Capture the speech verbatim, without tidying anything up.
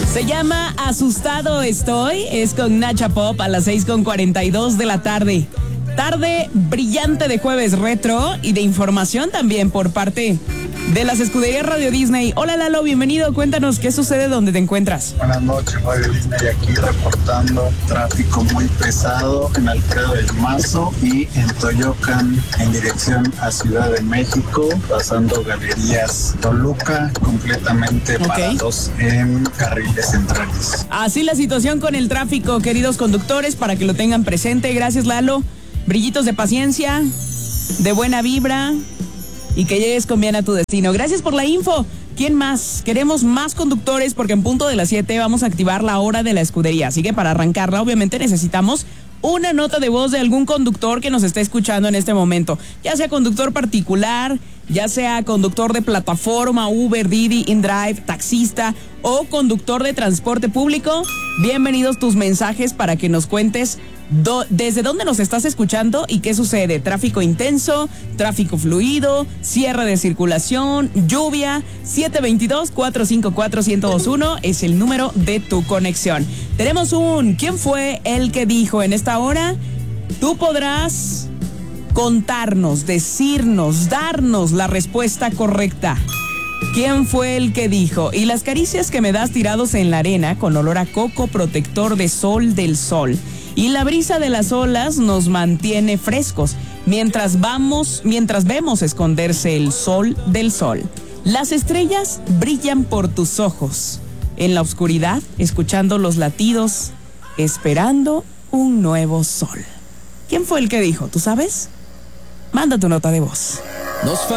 Se llama Asustado Estoy, es con Nacha Pop a las seis con cuarenta y dos de la tarde. Tarde brillante de jueves retro y de información también por parte de las escuderías Radio Disney. Hola Lalo, bienvenido, cuéntanos qué sucede donde te encuentras. Buenas noches, Radio Disney, aquí reportando tráfico muy pesado en Alfredo del Mazo y en Toyocan en dirección a Ciudad de México, pasando Galerías Toluca, completamente okay. parados en carriles centrales. Así la situación con el tráfico, queridos conductores, para que lo tengan presente. Gracias Lalo, brillitos de paciencia, de buena vibra y que llegues con bien a tu destino. Gracias por la info. ¿Quién más? Queremos más conductores porque en punto de las siete vamos a activar la hora de la escudería. Así que para arrancarla, obviamente necesitamos una nota de voz de algún conductor que nos esté escuchando en este momento. Ya sea conductor particular, ya sea conductor de plataforma, Uber, Didi, InDrive, taxista o conductor de transporte público. Bienvenidos tus mensajes para que nos cuentes Do, ¿desde dónde nos estás escuchando y qué sucede? ¿Tráfico intenso? ¿Tráfico fluido? ¿Cierre de circulación? ¿Lluvia? siete dos dos, cuatro cinco cuatro, uno cero dos uno es el número de tu conexión. Tenemos un ¿quién fue el que dijo? En esta hora tú podrás contarnos, decirnos, darnos la respuesta correcta. ¿Quién fue el que dijo? Y las caricias que me das tirados en la arena con olor a coco, protector de sol del sol. Y la brisa de las olas nos mantiene frescos mientras vamos, mientras vemos esconderse el sol del sol. Las estrellas brillan por tus ojos. En la oscuridad, escuchando los latidos, esperando un nuevo sol. ¿Quién fue el que dijo? ¿Tú sabes? Manda tu nota de voz. Nos